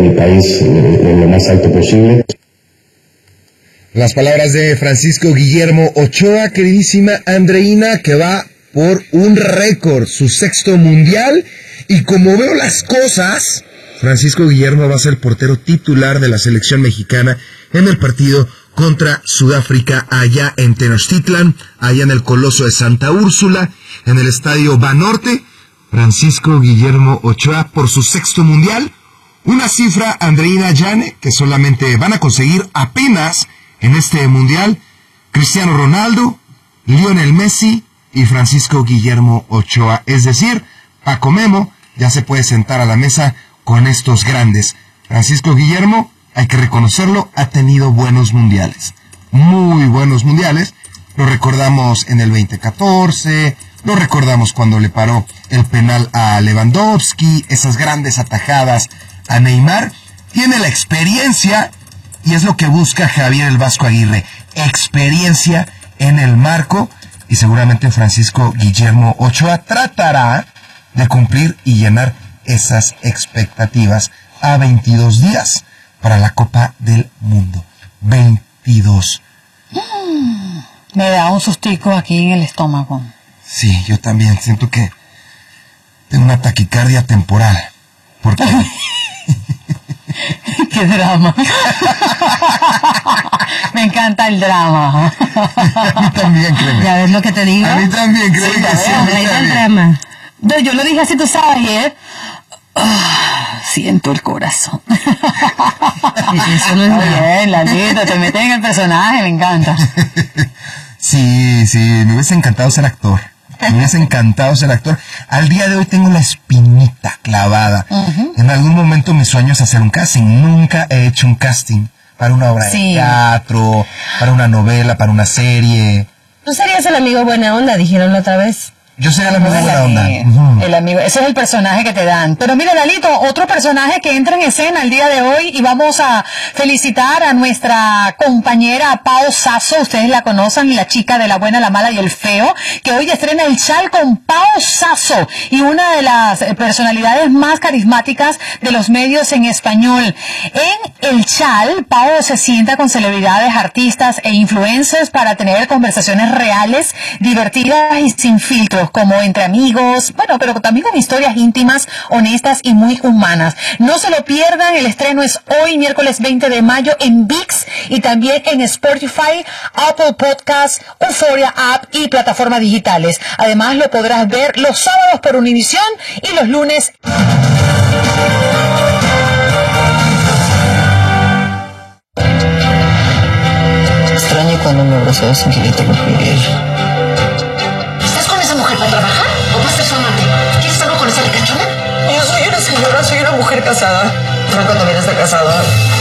el país lo más alto posible. Las palabras de Francisco Guillermo Ochoa, queridísima Andreina, que va por un récord, su 6º mundial, y como veo las cosas, Francisco Guillermo va a ser portero titular de la selección mexicana en el partido contra Sudáfrica allá en Tenochtitlan, allá en el Coloso de Santa Úrsula, en el Estadio Banorte. Francisco Guillermo Ochoa por su 6º mundial, una cifra, Andreina Llane, que solamente van a conseguir apenas en este mundial Cristiano Ronaldo, Lionel Messi y Francisco Guillermo Ochoa. Es decir, Paco Memo ya se puede sentar a la mesa con estos grandes. Francisco Guillermo, hay que reconocerlo, ha tenido buenos mundiales, muy buenos mundiales. Lo recordamos en el 2014, lo recordamos cuando le paró el penal a Lewandowski, esas grandes atajadas a Neymar. Tiene la experiencia, y es lo que busca Javier el Vasco Aguirre, experiencia en el marco, y seguramente Francisco Guillermo Ochoa tratará de cumplir y llenar esas expectativas a 22 días para la Copa del Mundo. 22. Me da un sustico aquí en el estómago. Sí, yo también siento que tengo una taquicardia temporal. Porque... ¡Qué drama! Me encanta el drama. A mí también, créeme. ¿Ya ves lo que te digo? A mí también, créeme que sí. Ahí está el drama. Yo lo dije así, tú sabes, ¿eh? Siento el corazón. Eso no es bien, Lalito, te metes en el personaje, me encanta. Sí, me hubiese encantado ser actor. Me hubiese encantado ser actor. Al día de hoy tengo la espinita clavada. En algún momento mi sueño es hacer un casting. Nunca he hecho un casting para una obra de teatro, para una novela, para una serie. Tú serías el amigo buena onda, dijeron la otra vez. Yo sería la amigo buena onda. El amigo, ese es el personaje que te dan. Pero mira, Lalito, otro personaje que entra en escena el día de hoy, y vamos a felicitar a nuestra compañera Pao Sasso. Ustedes la conocen, la chica de La Buena, la Mala y el Feo, que hoy estrena El Chal con Pao Sasso, y una de las personalidades más carismáticas de los medios en español. En El Chal, Pao se sienta con celebridades, artistas e influencers para tener conversaciones reales, divertidas y sin filtros, como entre amigos, bueno, pero también con historias íntimas, honestas y muy humanas. No se lo pierdan, el estreno es hoy, miércoles 20 de mayo, en ViX y también en Spotify, Apple Podcasts, Euphoria App y plataformas digitales. Además, lo podrás ver los sábados por Univisión y los lunes. Extraño cuando me abrazaba sin que yo te lo pidiera. ¿Para trabajar o para ser su amante? ¿Quieres algo con esa ricachona? Yo soy una señora, soy una mujer casada. Franco también está casado.